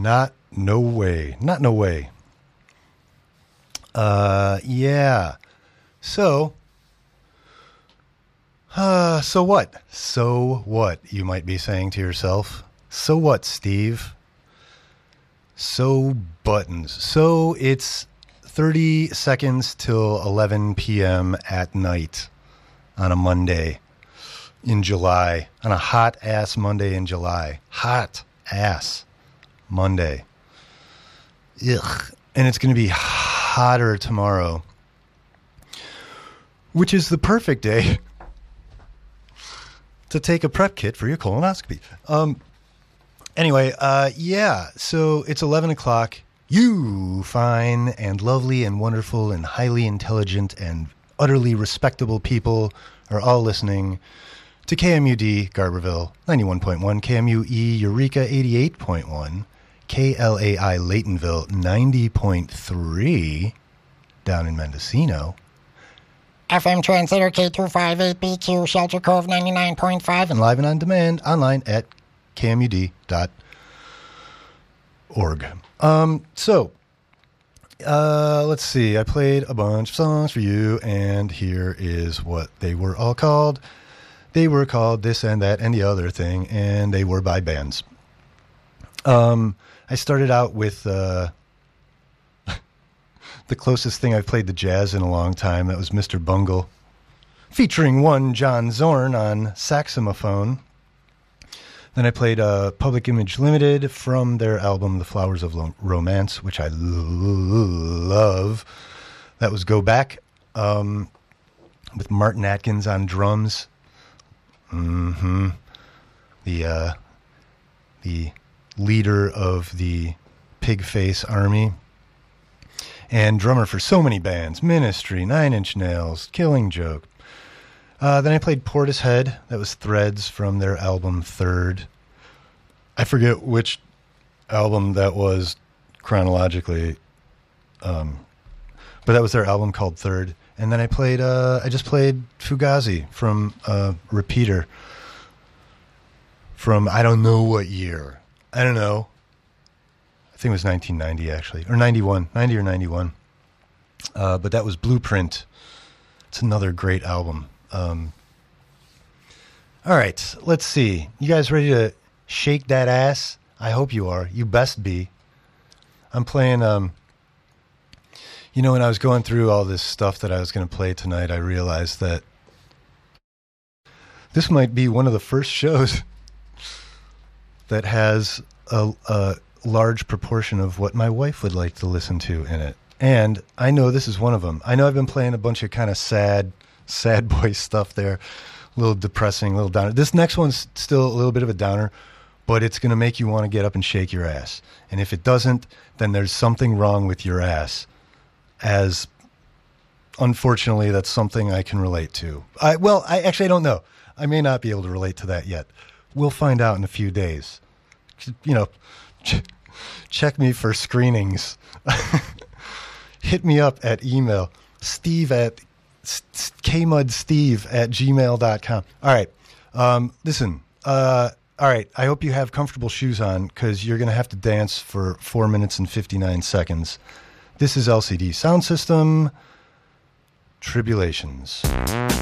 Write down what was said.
no way. Not no way. Yeah. So what? So what, you might be saying to yourself? So what, Steve? So buttons. So it's 30 seconds till 11 p.m. at night on a Monday in July. On a hot-ass Monday in July. Hot-ass Monday. Ugh. And it's going to be hotter tomorrow, which is the perfect day to take a prep kit for your colonoscopy. Anyway, yeah, so it's 11 o'clock. You fine and lovely and wonderful and highly intelligent and utterly respectable people are all listening to KMUD Garberville 91.1, KMUE Eureka 88.1, KLAI Laytonville 90.3 down in Mendocino. FM Translator K258BQ Shelter Cove 99.5 and live and on demand online at KMUD.org. Let's see. I played a bunch of songs for you, and here is what they were all called. They were called This and That and the Other Thing, and they were by bands. I started out with the closest thing I've played to jazz in a long time. That was Mr. Bungle, featuring one John Zorn on saxophone. Then I played Public Image Limited from their album The Flowers of Romance, which I love. That was Go Back, with Martin Atkins on drums. The leader of the Pigface Army and drummer for so many bands: Ministry, Nine Inch Nails, Killing Joke. Then I played Portishead. That was Threads from their album Third. I forget which album that was chronologically, but that was their album called Third. And then I just played Fugazi from Repeater from I don't know what year. I don't know. I think it was 1990 actually, or 91, 90 or 91. But that was Blueprint. It's another great album. All right, let's see. You guys ready to shake that ass? I hope you are. You best be. I'm playing, when I was going through all this stuff that I was going to play tonight, I realized that this might be one of the first shows that has a large proportion of what my wife would like to listen to in it. And I know this is one of them. I know I've been playing a bunch of kind of sad boy stuff there, a little depressing, a little downer. This next one's still a little bit of a downer, but it's going to make you want to get up and shake your ass. And if it doesn't, then there's something wrong with your ass. As unfortunately, that's something I can relate to. I actually don't know. I may not be able to relate to that yet. We'll find out in a few days. Check me for screenings. Hit me up at email, kmudsteve@gmail.com. All right. Listen. All right. I hope you have comfortable shoes on, because you're going to have to dance for 4 minutes and 59 seconds. This is LCD Sound System, Tribulations.